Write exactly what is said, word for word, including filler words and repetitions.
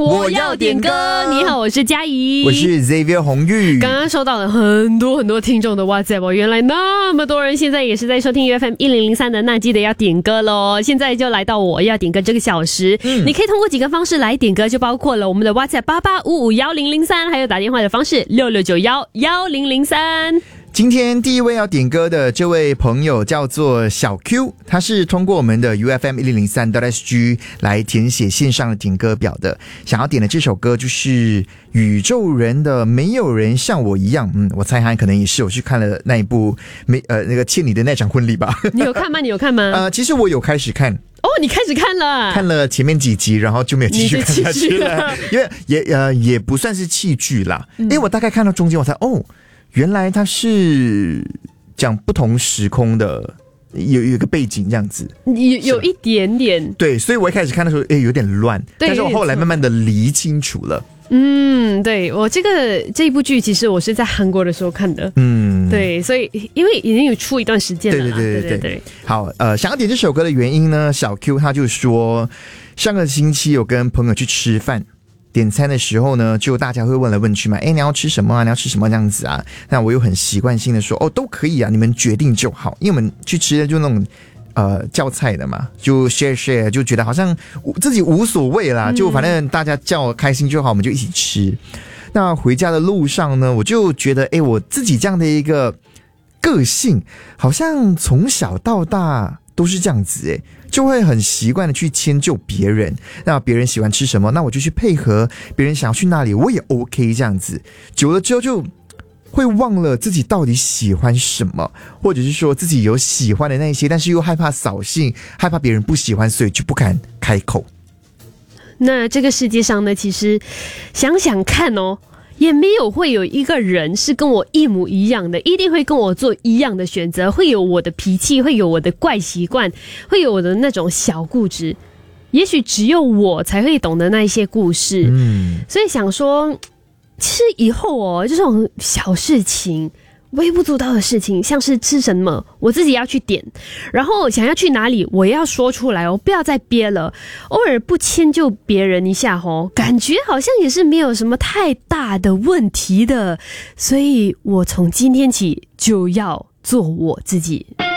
我要点歌。你好，我是嘉怡， 我是 Xavier 红玉。 刚刚收到了很多很多听众的 WhatsApp 哦，原来那么多人现在也是在收听 U F M 一零零三的，那记得要点歌咯。现在就来到我要点歌这个小时，嗯、你可以通过几个方式来点歌，就包括了我们的 WhatsApp 八八五五一零零三，还有打电话的方式六六九一一零零三。 今天第一位要点歌的这位朋友叫做小 Q， 他是通过我们的 U F M 一零零三 S G 来填写线上的点歌表的。想要点的这首歌就是宇宙人的没有人像我一样。嗯，我猜他可能也是有去看了那一部没呃那个欠你的那场婚礼吧。 你有看吗？你有看吗？ 呃，其实我有开始看。 哦，你开始看了？ 看了前面几集，然后就没有继续看下去了，因为也呃也不算是弃剧啦。因为我大概看到中间，我才哦。原来它是讲不同时空的，有有一个背景这样子， 有有一点点对，所以我一开始看的时候，哎，有点乱，但是我后来慢慢的理清楚了。 嗯，对，我这个这一部剧其实我是在韩国的时候看的，嗯，对，所以因为已经有出一段时间了啦， 对对对对对对, 对, 对。好，呃，想要点这首歌的原因呢，小 Q 他就说，上个星期有跟朋友去吃饭。点餐的时候呢，就大家会问来问去嘛，哎，你要吃什么啊？你要吃什么这样子啊？那我又很习惯性的说，哦，都可以啊，你们决定就好。因为我们去吃的就那种呃叫菜的嘛，就 share share， 就觉得好像自己无所谓啦，就反正大家叫开心就好，我们就一起吃。那回家的路上呢，我就觉得，哎，我自己这样的一个个性，好像从小到大都是这样子诶，就会很习惯的去迁就别人。那别人喜欢吃什么，那我就去配合；别人想要去哪里，我也 OK 这样子。久了之后就会忘了自己到底喜欢什么，或者是说自己有喜欢的那些，但是又害怕扫兴，害怕别人不喜欢，所以就不敢开口。 那这个世界上呢，其实想想看哦，也没有会有一个人是跟我一模一样的，一定会跟我做一样的选择，会有我的脾气，会有我的怪习惯，会有我的那种小固执，也许只有我才会懂得那一些故事。嗯，所以想说其实以后哦，这种小事情微不足道的事情，像是吃什么我自己要去点，然后想要去哪里我也要说出来哦，不要再憋了，偶尔不迁就别人一下哦，感觉好像也是没有什么太大的问题的，所以我从今天起就要做我自己。